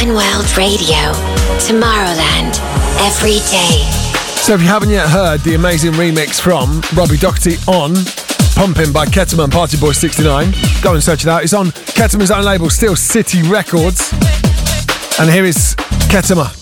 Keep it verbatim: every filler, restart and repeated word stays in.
World Radio, Tomorrowland, every day. So if you haven't yet heard the amazing remix from Robbie Doherty on Pumping by Ketama and Party Boy sixty-nine, go and search it out. It's on Ketama's own label, Steel City Records. And here is Ketama.